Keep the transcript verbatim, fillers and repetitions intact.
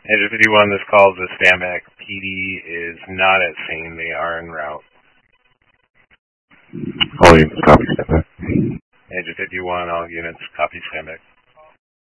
Agent fifty-one, this call is a standback. P D is not at scene. They are en route. All units, copy standback. Agent fifty-one, all units, copy standback.